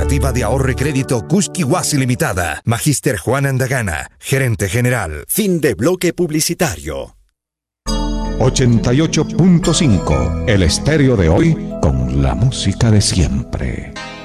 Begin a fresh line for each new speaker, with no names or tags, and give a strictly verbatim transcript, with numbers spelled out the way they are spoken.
Cooperativa de Ahorro y Crédito Cusquihuasi Limitada. Magíster Juan Andagana, gerente general.
Fin de bloque publicitario.
ochenta y ocho punto cinco, el estéreo de hoy con la música de siempre.